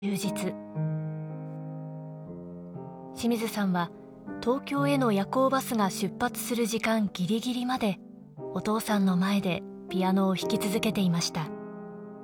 休日、清水さんは東京への夜行バスが出発する時間ギリギリまでお父さんの前でピアノを弾き続けていました。